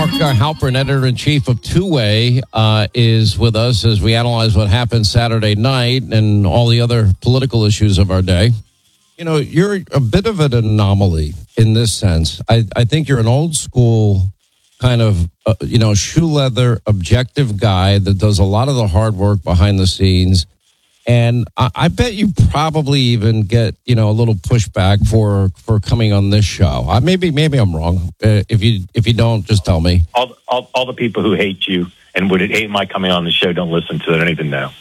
Mark Halperin, editor-in-chief of Two-Way, is with us as we analyze what happened Saturday night and all the other political issues of our day. You know, you're a bit of an anomaly in this sense. I think you're an old-school kind of, shoe leather, objective guy that does a lot of the hard work behind the scenes. And I bet you probably even get, a little pushback for coming on this show. Maybe I'm wrong. If you don't, just tell me. All the people who hate you and would hate my coming on the show don't listen to it. I don't even know.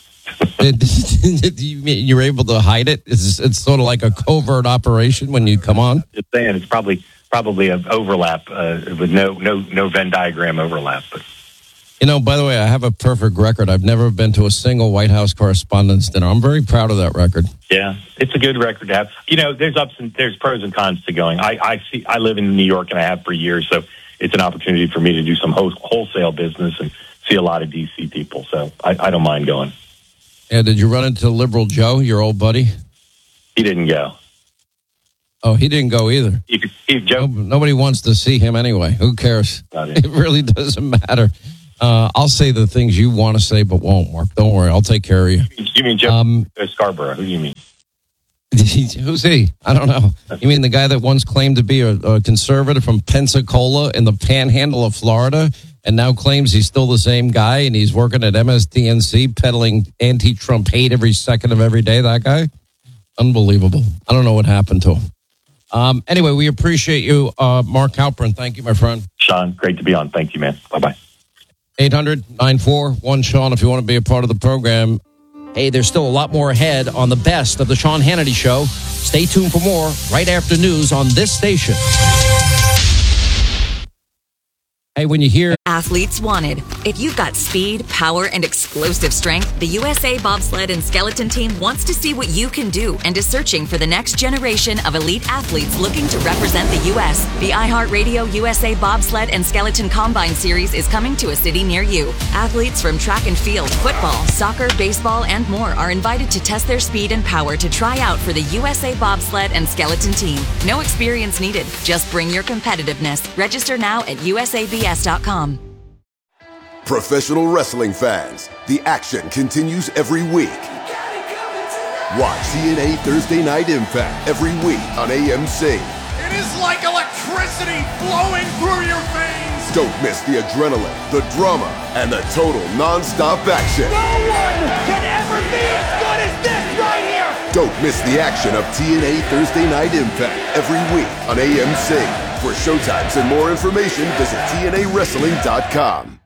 You're able to hide it? It's sort of like a covert operation when you come on? Just saying, it's probably an overlap with no Venn diagram overlap, but. By the way, I have a perfect record. I've never been to a single White House Correspondents' Dinner. I'm very proud of that record. Yeah, it's a good record to have. There's pros and cons to going. I live in New York, and I have for years, so it's an opportunity for me to do some wholesale business and see a lot of D.C. people. So I don't mind going. Yeah, did you run into Liberal Joe, your old buddy? He didn't go. Oh, he didn't go either. Joe, nobody wants to see him anyway. Who cares? It really doesn't matter. I'll say the things you want to say, but won't, Mark. Don't worry. I'll take care of you. You mean Joe Scarborough? Who do you mean? Who's he? I don't know. You mean the guy that once claimed to be a conservative from Pensacola in the panhandle of Florida and now claims he's still the same guy and he's working at MSDNC peddling anti-Trump hate every second of every day? That guy? Unbelievable. I don't know what happened to him. Anyway, we appreciate you, Mark Halperin. Thank you, my friend. Sean, great to be on. Thank you, man. Bye-bye. 800-941-SEAN if you want to be a part of the program. Hey, there's still a lot more ahead on the best of the Sean Hannity Show. Stay tuned for more right after news on this station. Hey, when you hear Athletes Wanted. If you've got speed, power, and explosive strength, the USA Bobsled and Skeleton Team wants to see what you can do and is searching for the next generation of elite athletes looking to represent the U.S. The iHeartRadio USA Bobsled and Skeleton Combine Series is coming to a city near you. Athletes from track and field, football, soccer, baseball, and more are invited to test their speed and power to try out for the USA Bobsled and Skeleton Team. No experience needed. Just bring your competitiveness. Register now at usabs.com. Professional wrestling fans, the action continues every week. Watch TNA Thursday Night Impact every week on AMC. It is like electricity flowing through your veins. Don't miss the adrenaline, the drama, and the total non-stop action. No one can ever be as good as this right here. Don't miss the action of TNA Thursday Night Impact every week on AMC. For showtimes and more information, visit TNAWrestling.com.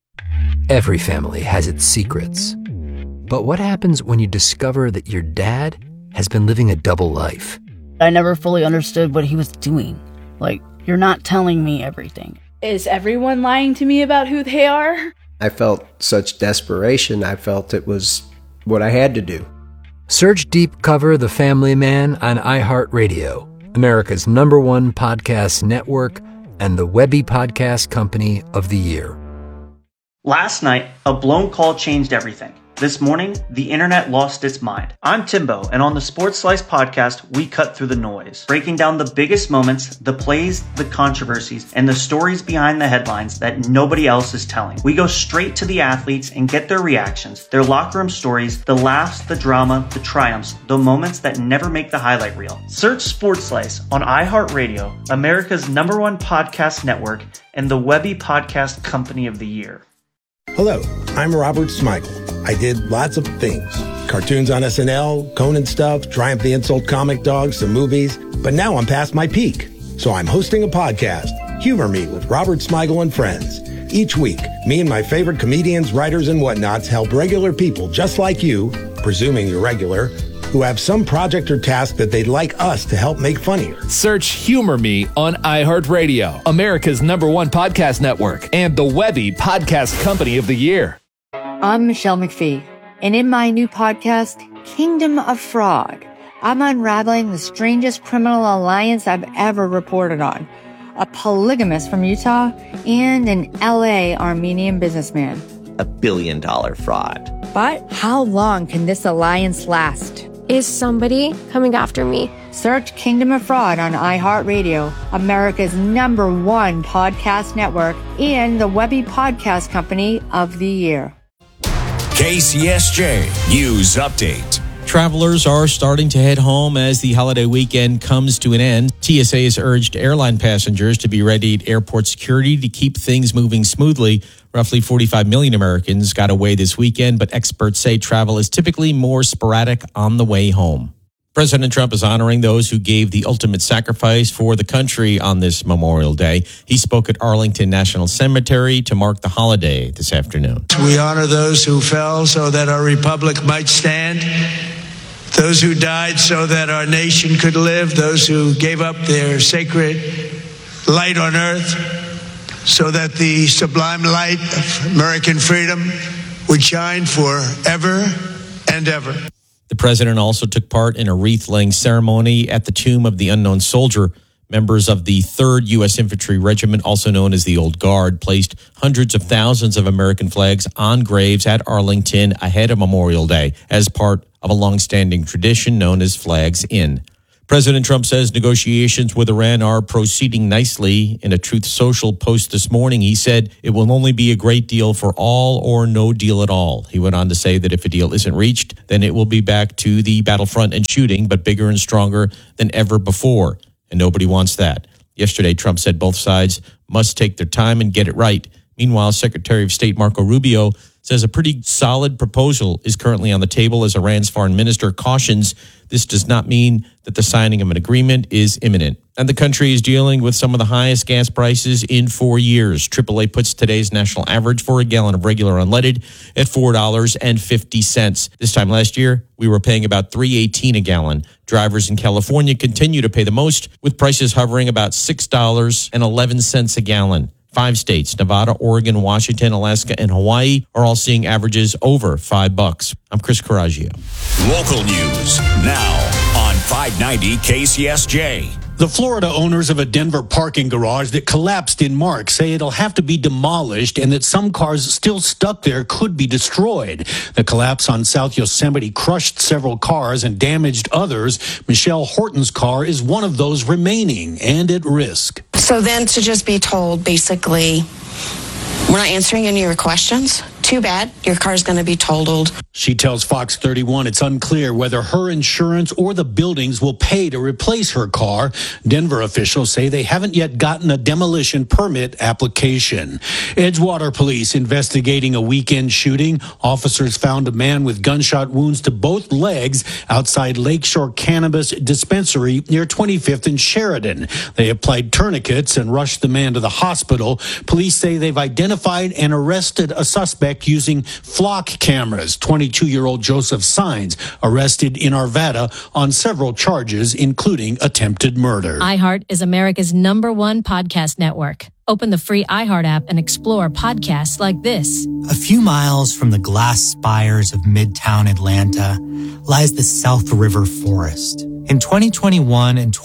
Every family has its secrets. But what happens when you discover that your dad has been living a double life? I never fully understood what he was doing. Like, you're not telling me everything. Is everyone lying to me about who they are? I felt such desperation. I felt it was what I had to do. Search Deep Cover The Family Man on iHeartRadio, America's #1 podcast network, and the Webby Podcast Company of the Year. Last night, a blown call changed everything. This morning, the internet lost its mind. I'm Timbo, and on the Sports Slice podcast, we cut through the noise, breaking down the biggest moments, the plays, the controversies, and the stories behind the headlines that nobody else is telling. We go straight to the athletes and get their reactions, their locker room stories, the laughs, the drama, the triumphs, the moments that never make the highlight reel. Search Sports Slice on iHeartRadio, America's #1 podcast network, and the Webby Podcast Company of the Year. Hello, I'm Robert Smigel. I did lots of things. Cartoons on SNL, Conan stuff, Triumph the Insult Comic Dog, some movies. But now I'm past my peak. So I'm hosting a podcast, Humor Me with Robert Smigel and Friends. Each week, me and my favorite comedians, writers, and whatnots help regular people just like you, presuming you're regular, who have some project or task that they'd like us to help make funnier. Search Humor Me on iHeartRadio, America's #1 podcast network, and the Webby Podcast Company of the Year. I'm Michelle McPhee, and in my new podcast, Kingdom of Frog, I'm unraveling the strangest criminal alliance I've ever reported on. A polygamist from Utah and an LA Armenian businessman. $1 billion fraud. But how long can this alliance last? Is somebody coming after me? Search Kingdom of Fraud on iHeartRadio, America's #1 podcast network, and the Webby Podcast Company of the Year. KCSJ News Update. Travelers are starting to head home as the holiday weekend comes to an end. TSA has urged airline passengers to be ready at airport security to keep things moving smoothly. Roughly 45 million Americans got away this weekend, but experts say travel is typically more sporadic on the way home. President Trump is honoring those who gave the ultimate sacrifice for the country on this Memorial Day. He spoke at Arlington National Cemetery to mark the holiday this afternoon. We honor those who fell so that our republic might stand, those who died so that our nation could live, those who gave up their sacred light on earth so that the sublime light of American freedom would shine forever and ever. The president also took part in a wreath-laying ceremony at the tomb of the unknown soldier. Members of the 3rd U.S. Infantry Regiment, also known as the Old Guard, placed hundreds of thousands of American flags on graves at Arlington ahead of Memorial Day as part of a long-standing tradition known as Flags In. President Trump says negotiations with Iran are proceeding nicely. In a Truth Social post this morning, he said it will only be a great deal for all or no deal at all. He went on to say that if a deal isn't reached, then it will be back to the battlefront and shooting, but bigger and stronger than ever before. And nobody wants that. Yesterday, Trump said both sides must take their time and get it right. Meanwhile, Secretary of State Marco Rubio says a pretty solid proposal is currently on the table as Iran's foreign minister cautions this does not mean that the signing of an agreement is imminent. And the country is dealing with some of the highest gas prices in 4 years. AAA puts today's national average for a gallon of regular unleaded at $4.50. This time last year, we were paying about $3.18 a gallon. Drivers in California continue to pay the most, with prices hovering about $6.11 a gallon. 5 states, Nevada, Oregon, Washington, Alaska, and Hawaii, are all seeing averages over $5. I'm Chris Coraggio. Local news now on 590 KCSJ. The Florida owners of a Denver parking garage that collapsed in March say it'll have to be demolished and that some cars still stuck there could be destroyed. The collapse on South Yosemite crushed several cars and damaged others. Michelle Horton's car is one of those remaining and at risk. So then to just be told, basically, we're not answering any of your questions. Too bad. Your car's going to be totaled. She tells Fox 31 it's unclear whether her insurance or the buildings will pay to replace her car. Denver officials say they haven't yet gotten a demolition permit application. Edgewater police investigating a weekend shooting. Officers found a man with gunshot wounds to both legs outside Lakeshore Cannabis Dispensary near 25th and Sheridan. They applied tourniquets and rushed the man to the hospital. Police say they've identified and arrested a suspect using flock cameras. 22-year-old Joseph Sines arrested in Arvada on several charges, including attempted murder. iHeart is America's #1 podcast network. Open the free iHeart app and explore podcasts like this. A few miles from the glass spires of Midtown Atlanta lies the South River Forest. In 2021 and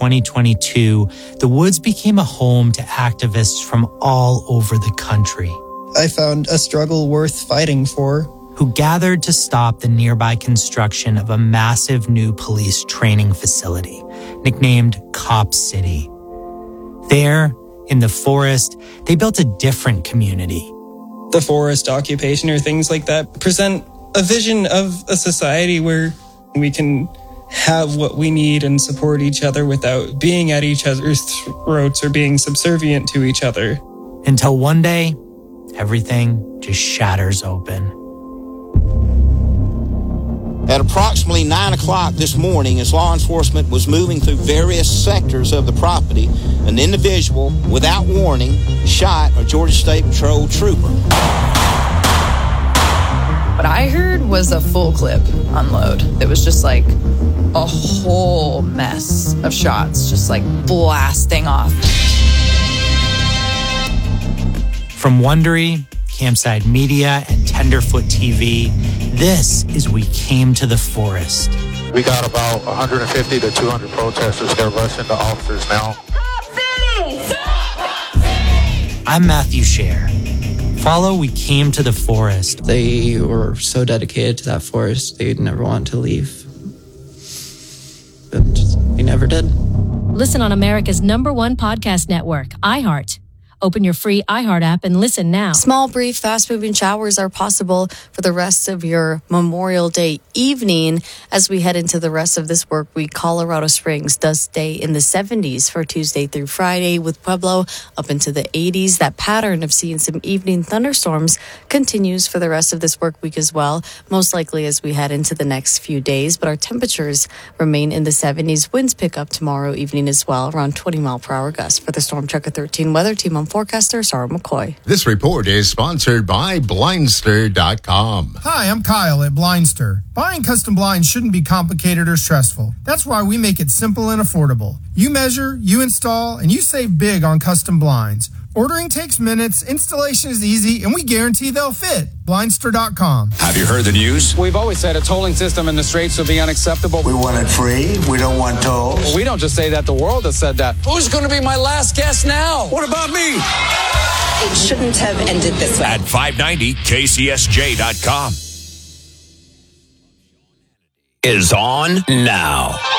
2022, the woods became a home to activists from all over the country. I found a struggle worth fighting for. Who gathered to stop the nearby construction of a massive new police training facility, nicknamed Cop City. There, in the forest, they built a different community. The forest occupation or things like that present a vision of a society where we can have what we need and support each other without being at each other's throats or being subservient to each other. Until one day, everything just shatters open. At approximately 9 o'clock this morning, as law enforcement was moving through various sectors of the property, an individual, without warning, shot a Georgia State Patrol trooper. What I heard was a full clip unload. It was just like a whole mess of shots, just like blasting off. From Wondery, Campside Media, and Tenderfoot TV, this is We Came to the Forest. We got about 150 to 200 protesters. They're rushing the officers now. I'm Matthew Scher. Follow We Came to the Forest. They were so dedicated to that forest, they'd never want to leave. And just, never did. Listen on America's #1 podcast network, iHeart. Open your free iHeart app and listen now. Small, brief, fast-moving showers are possible for the rest of your Memorial Day evening. As we head into the rest of this work week, Colorado Springs does stay in the 70s for Tuesday through Friday, with Pueblo up into the 80s. That pattern of seeing some evening thunderstorms continues for the rest of this work week as well, most likely as we head into the next few days. But our temperatures remain in the 70s. Winds pick up tomorrow evening as well, around 20-mile-per-hour gusts. For the Storm Tracker 13 weather team, I'm forecaster Sarah McCoy. This report is sponsored by Blindster.com. Hi, I'm Kyle at Blindster. Buying custom blinds shouldn't be complicated or stressful. That's why we make it simple and affordable. You measure, you install, and you save big on custom blinds. Ordering takes minutes, installation is easy, and we guarantee they'll fit. Blindster.com. Have you heard the news? We've always said a tolling system in the Straits would be unacceptable. We want it free. We don't want tolls. Well, we don't just say that. The world has said that. Who's going to be my last guest now? What about me? It shouldn't have ended this way. At 590KCSJ.com. Is on now.